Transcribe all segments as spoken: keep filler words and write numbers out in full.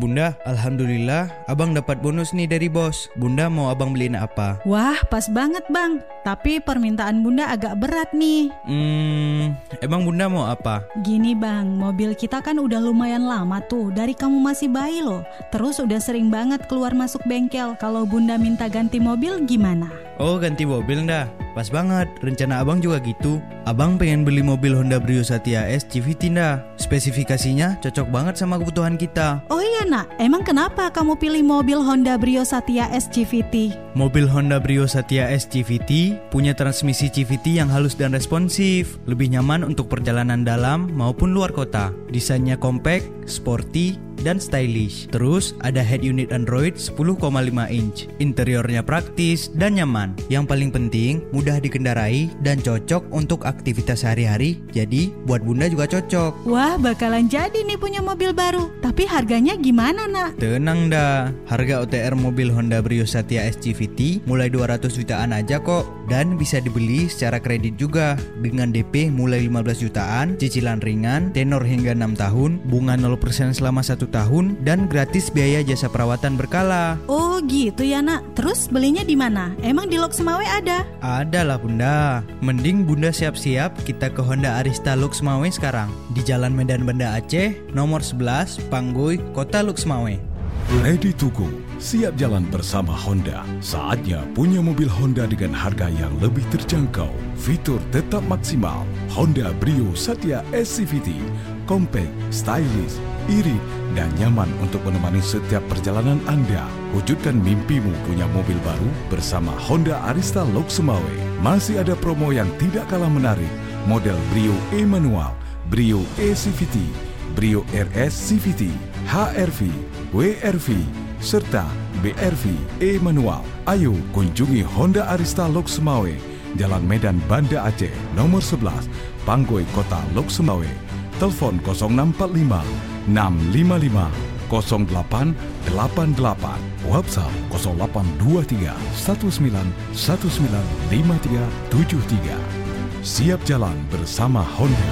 Bunda, alhamdulillah abang dapat bonus nih dari bos. Bunda mau abang beliin apa? Wah, pas banget bang. Tapi permintaan bunda agak berat nih. Hmm, emang bunda mau apa? Gini bang, mobil kita kan udah lumayan lama tuh. Dari kamu masih bayi loh. Terus udah sering banget keluar masuk bengkel. Kalau bunda minta ganti mobil gimana? Oh, ganti mobil ndah? Pas banget, rencana abang juga gitu. Abang pengen beli mobil Honda Brio Satya S C V T ndah. Spesifikasinya cocok banget sama kebutuhan kita. Oh iya nak, emang kenapa kamu pilih mobil Honda Brio Satya S C V T? Mobil Honda Brio Satya S C V T punya transmisi C V T yang halus dan responsif, lebih nyaman untuk perjalanan dalam maupun luar kota. Desainnya compact, sporty, dan stylish. Terus ada head unit Android sepuluh koma lima inch. Interiornya praktis dan nyaman. Yang paling penting, mudah dikendarai dan cocok untuk aktivitas sehari-hari. Jadi buat bunda juga cocok. Wah, bakalan jadi nih punya mobil baru. Tapi harganya gimana nak? Tenang dah, harga O T R mobil Honda Brio Satya S C V T mulai dua ratus jutaan aja kok. Dan bisa dibeli secara kredit juga dengan D P mulai lima belas jutaan, cicilan ringan, tenor hingga enam tahun, bunga nol persen selama satu tahun, dan gratis biaya jasa perawatan berkala. Oh gitu ya nak. Terus belinya di mana? Emang di Lok Semawe ada? Ada lah bunda. Mending bunda siap-siap kita ke Honda Arista Lok Semawe sekarang. Di Jalan Medan Banda Aceh, nomor sebelas, Panggoy, Kota Lok Semawe. Ready to go, siap jalan bersama Honda. Saatnya punya mobil Honda dengan harga yang lebih terjangkau. Fitur tetap maksimal. Honda Brio Satya S C V T, compact, stylish, irit, dan nyaman untuk menemani setiap perjalanan Anda. Wujudkan mimpimu punya mobil baru bersama Honda Arista Lok Semawe. Masih ada promo yang tidak kalah menarik. Model Brio E manual, Brio E C V T, Brio R S C V T, H R V, W R V, serta B R V E manual. Ayo kunjungi Honda Arista Lok Semawe, Jalan Medan Banda Aceh, nomor sebelas, Panggoy, Kota Lok Semawe. Telepon nol enam empat lima enam lima lima nol delapan delapan delapan. WhatsApp nol delapan dua tiga satu sembilan satu sembilan lima tiga tujuh tiga. Siap jalan bersama Honda.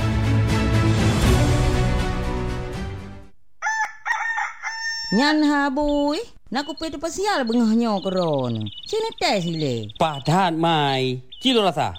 Nyan habui, nak ku pede pasial bengahnya keron. Sini teh sile. Padat mai, kilo rasa.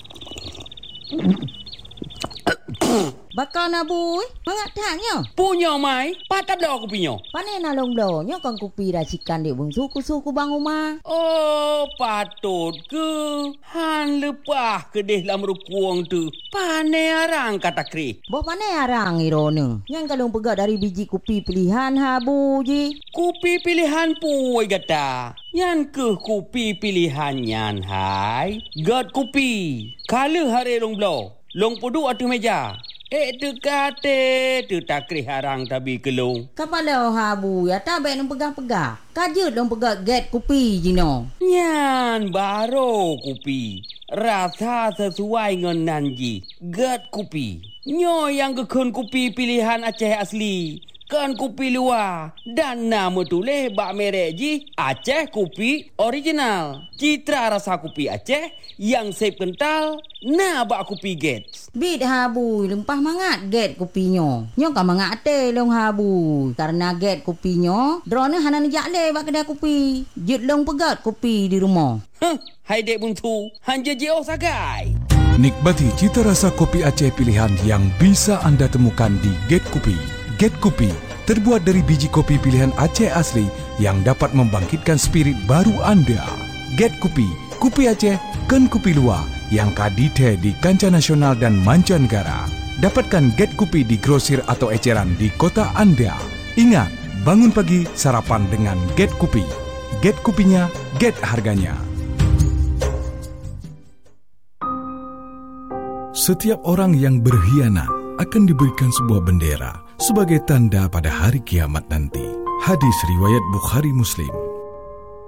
Bakal nabui, mangak tanya. Punya mai, padat dah aku punya. Pane nalong donya kan kupi racikan dek bung suku-suku bang rumah. Oh, patut ke? Han lepah ke deh lam rukuang tu. Pane arang kata kri. Bo pane arang irone. Yang kalong pegat dari biji kupi pilihan habu ji. Kupi pilihan puai gata. Yang ke kupi pilihan nyan hai. Gat kupi. Kala hari long blow. Long pudu atu meja. Eh tu kate tu takri harang tabi kelung. Kapala habu ya tak baik nang pegang-pegang. Kajut dong pegang get kupi jino. Nyan baro kupi. Rasa sesuai dengan nanji. Get kupi. Nyo yang kekun kupi pilihan Aceh asli. Kan kupi luar. Dan nama tulis bak merek ji Aceh kupi original. Citra rasa kupi Aceh yang sep kental. Nah bak kupi get. Bit habu lempah mangat get kupinyo. Nyo ka mangat te long habu. Karena get kupinyo, drone hanan jak le bak kedai kupi. Jut long pegat kupi di rumah. Huh, hai dek buntu, hanja jeo sagai. Nikmati cita rasa kopi Aceh pilihan yang bisa Anda temukan di Get Kopi. Get Kopi terbuat dari biji kopi pilihan Aceh asli yang dapat membangkitkan spirit baru Anda. Get Kopi, kopi Aceh, ken kopi luar yang kadite di kancah nasional dan mancanegara. Dapatkan Get Kopi di grosir atau eceran di kota Anda. Ingat, bangun pagi sarapan dengan Get Kopi. Get Kopinya, get harganya. Setiap orang yang berkhianat akan diberikan sebuah bendera sebagai tanda pada hari kiamat nanti. Hadis riwayat Bukhari Muslim.